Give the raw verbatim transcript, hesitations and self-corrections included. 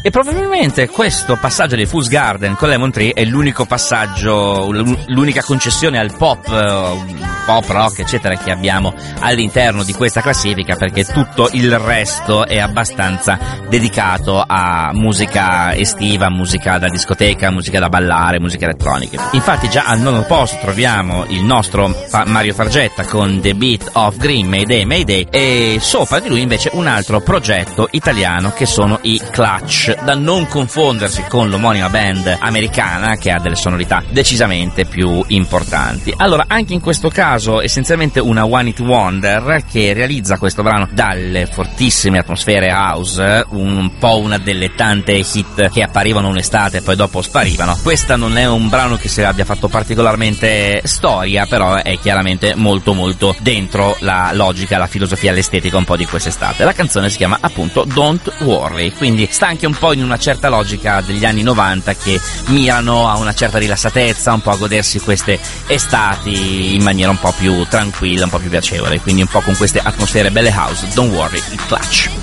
E probabilmente questo passaggio di Fool's Garden con Lemon Tree è l'unico passaggio, l'unica concessione al pop, pop rock eccetera che abbiamo all'interno di questa classifica, perché tutto il resto è abbastanza dedicato a musica estiva, musica da discoteca, musica da ballare, musica elettronica. Infatti già al nono posto troviamo il nostro Mario Fargetta con The Beat of Green, Mayday Mayday, e sopra di lui invece un altro progetto italiano che sono i Clutch, da non confondersi con l'omonima band americana che ha delle sonorità decisamente più importanti. Allora, anche in questo caso essenzialmente una one hit wonder che realizza questo brano dalle fortissime atmosfere house, un po' una delle tante hit che apparivano un'estate e poi dopo sparivano. Questa non è un brano che si abbia fatto particolarmente storia, però è chiaramente molto molto dentro la logica, la filosofia, l'estetica un po' di quest'estate. La canzone si chiama appunto Don't Worry, quindi sta anche un po' in una certa logica degli anni novanta che mirano a una certa rilassatezza, un po' a godersi queste estati in maniera un po' più tranquilla, un po' più piacevole, quindi un po' con queste atmosfere belle house. Don't Worry, il Clutch.